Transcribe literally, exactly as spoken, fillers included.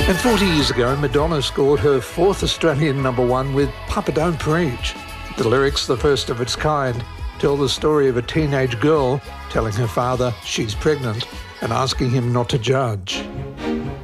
And forty years ago, Madonna scored her fourth Australian number one with Papa Don't Preach. The lyrics, the first of its kind, tell the story of a teenage girl telling her father she's pregnant and asking him not to judge.